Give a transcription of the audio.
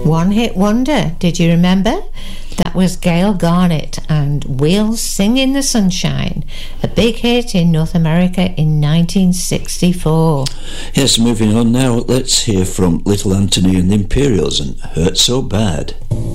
One hit wonder, did you remember? That was Gail Garnett and We'll Sing in the Sunshine, a big hit in North America in 1964. Yes, moving on now, let's hear from Little Anthony and the Imperials and Hurt So Bad.